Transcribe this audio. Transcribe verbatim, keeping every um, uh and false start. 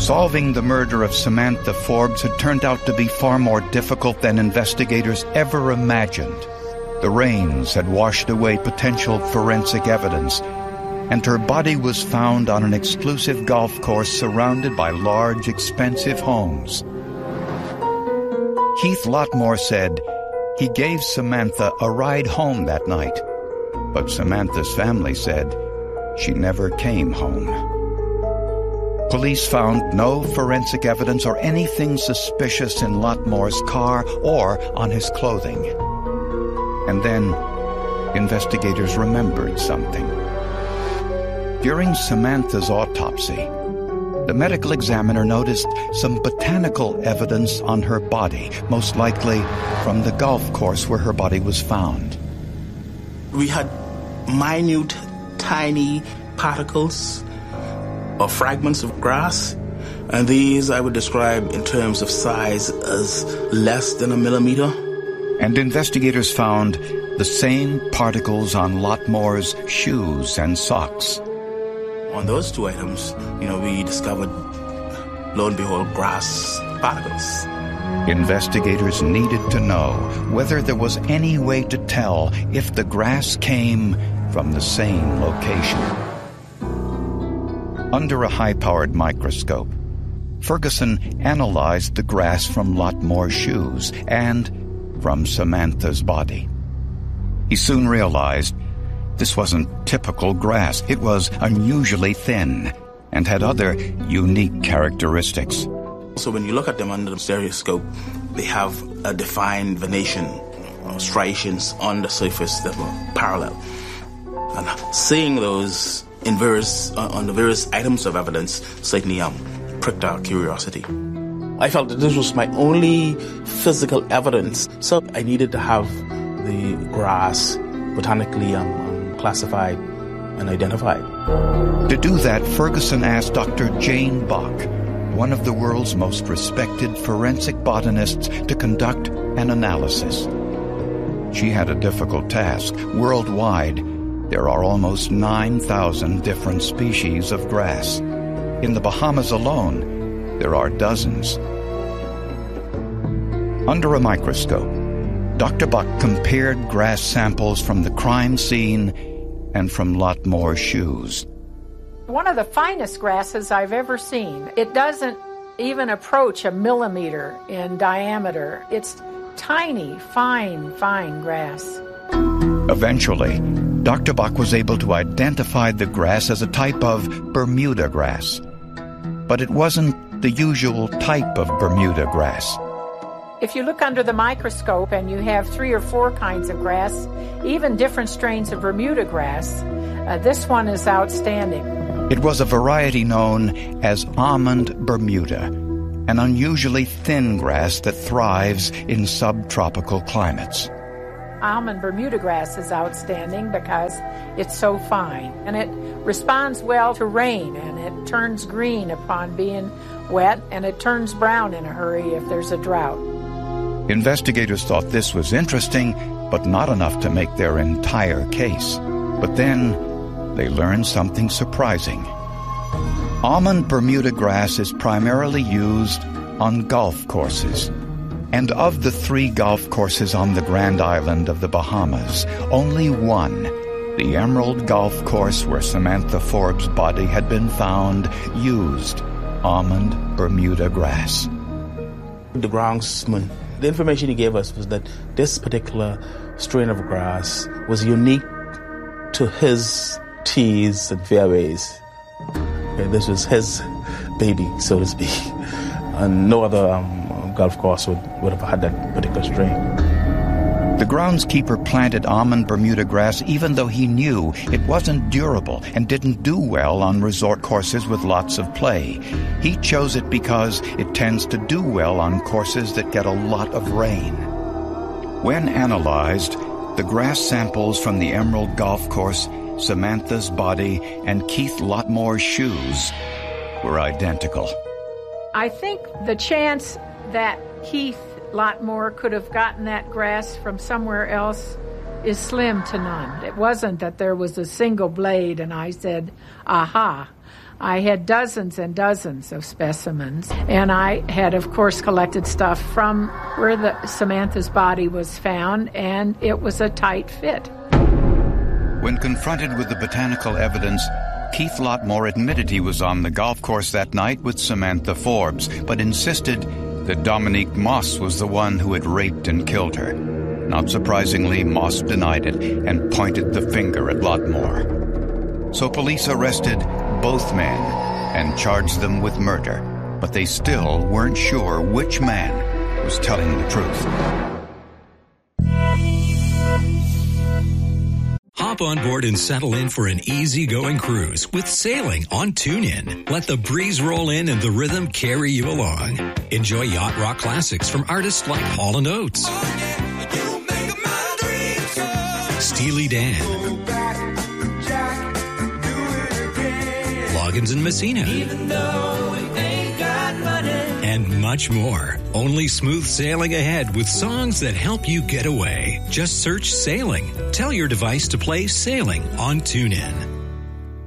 Solving the murder of Samantha Forbes had turned out to be far more difficult than investigators ever imagined. The rains had washed away potential forensic evidence, and her body was found on an exclusive golf course surrounded by large, expensive homes. Keith Lotmore said he gave Samantha a ride home that night, but Samantha's family said she never came home. Police found no forensic evidence or anything suspicious in Lotmore's car or on his clothing. And then, investigators remembered something. During Samantha's autopsy, the medical examiner noticed some botanical evidence on her body, most likely from the golf course where her body was found. We had minute, tiny particles or fragments of grass, and these I would describe in terms of size as less than a millimeter. And investigators found the same particles on Lotmore's shoes and socks. On those two items, you know, we discovered, lo and behold, grass particles. Investigators needed to know whether there was any way to tell if the grass came from the same location. Under a high-powered microscope, Ferguson analyzed the grass from Lotmore's shoes and from Samantha's body. He soon realized this wasn't typical grass. It was unusually thin and had other unique characteristics. So when you look at them under the stereoscope, they have a defined venation, or striations on the surface that were parallel. And seeing those in various, uh, on the various items of evidence certainly um, pricked our curiosity. I felt that this was my only physical evidence, so I needed to have the grass botanically um, classified and identified. To do that, Ferguson asked Doctor Jane Bach, one of the world's most respected forensic botanists, to conduct an analysis. She had a difficult task. Worldwide, there are almost nine thousand different species of grass. In the Bahamas alone, there are dozens. Under a microscope, Doctor Buck compared grass samples from the crime scene and from Lotmore's shoes. One of the finest grasses I've ever seen. It doesn't even approach a millimeter in diameter. It's tiny, fine, fine grass. Eventually, Doctor Buck was able to identify the grass as a type of Bermuda grass. But it wasn't the usual type of Bermuda grass. If you look under the microscope and you have three or four kinds of grass, even different strains of Bermuda grass, uh, this one is outstanding. It was a variety known as almond Bermuda, an unusually thin grass that thrives in subtropical climates. Almond Bermuda grass is outstanding because it's so fine, and it responds well to rain, and it turns green upon being wet, and it turns brown in a hurry if there's a drought. Investigators thought this was interesting, but not enough to make their entire case. But then they learned something surprising. Almond Bermuda grass is primarily used on golf courses. And of the three golf courses on the Grand Island of the Bahamas, only one, the Emerald Golf Course where Samantha Forbes' body had been found, used almond Bermuda grass. The groundsman, the information he gave us was that this particular strain of grass was unique to his tees and fairways. Okay, this was his baby, so to speak, and no other um, golf course would, would have had that particular strain. The groundskeeper planted almond Bermuda grass even though he knew it wasn't durable and didn't do well on resort courses with lots of play. He chose it because it tends to do well on courses that get a lot of rain. When analyzed, the grass samples from the Emerald Golf Course, Samantha's body, and Keith Lotmore's shoes were identical. I think the chance that Keith Lotmore could have gotten that grass from somewhere else is slim to none. It wasn't that there was a single blade and I said, aha. I had dozens and dozens of specimens, and I had, of course, collected stuff from where the Samantha's body was found, and it was a tight fit. When confronted with the botanical evidence, Keith Lotmore admitted he was on the golf course that night with Samantha Forbes, but insisted that Dominique Moss was the one who had raped and killed her. Not surprisingly, Moss denied it and pointed the finger at Lotmore. So police arrested both men and charged them with murder, but they still weren't sure which man was telling the truth. Hop on board and settle in for an easy-going cruise with sailing on TuneIn. Let the breeze roll in and the rhythm carry you along. Enjoy yacht rock classics from artists like Hall and Oates, oh, yeah, you make my dreams so. Steely Dan, Jack, Loggins and Messina, even though we ain't got money, and much more. Only smooth sailing ahead with songs that help you get away. Just search Sailing. Tell your device to play Sailing on TuneIn.